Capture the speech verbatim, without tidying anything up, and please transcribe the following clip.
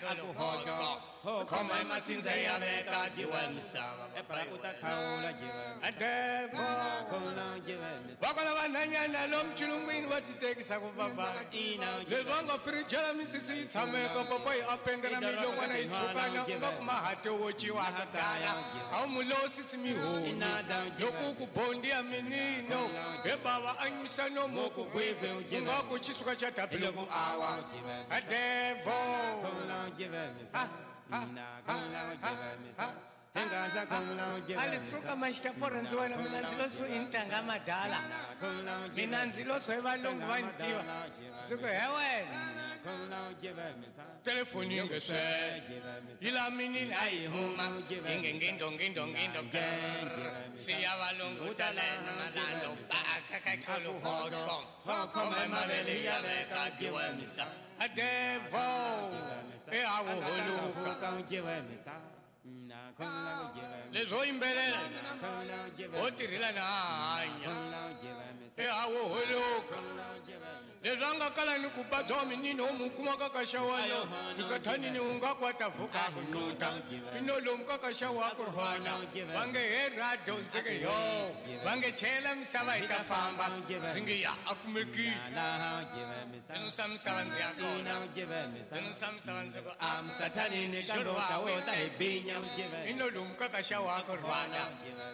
akuhoxo khoma emasinza yabeka jiwe misava adevo vakola vanhanyana lomu chilungwini va titekisa ku vava leswi va nga firijela misisi yi tshameka papa yi apengana milongwana yi chukana u nga kuma hate wo ciwaka kaya a wu mulosisi mihoni loko ku bondi ya minino he bava a nyumisa nomo ku gwive u nga ku chisuka cha tapile ku awa adevo alisuka maxitapora ndzi wena mina ndzi lo swo intanga madala mina ndzi lo swo hi valungu va ntiva siku he wena telefoni yi nge swe yi la minini a yi huma yi nge ngindongindongindo siya valungu talena malando bakakakoluhoxo khoma mavele ya veka jiwe misa adevo e a wu holuka leswo yimbelela ho tirhela na hanya e a wo holuka leswi a nga kala ni ku badza minini wo mu kumaka ka xawayo misathanini u nga kwata vuka ku ncuta ino lomu ka ka xawa ku rhwana va nge he rado ndzeke yo va nge chela misava hi ta famba ndzi nge ya a kumekile zinusa misava ndzi ya kona zinusa misava ndzi ko a misathanini xo rhwa weta hi binya ino lomu ka ka xawa ku rhwana